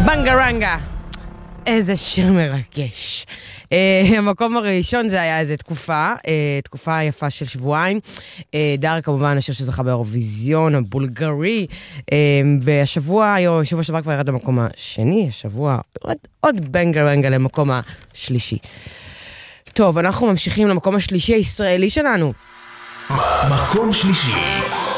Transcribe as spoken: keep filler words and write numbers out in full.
בנגרנגה. איזה שיר מרגש. המקום הראשון זה היה איזו תקופה, תקופה יפה של שבועיים. דר כמובן השיר שזכה באירוויזיון, הבולגרי, והשבוע, שבוע שבוע כבר ירד למקום השני, השבוע עוד בנגרנגה למקום השלישי. טוב, אנחנו ממשיכים למקום השלישי הישראלי שלנו. מקום שלישי.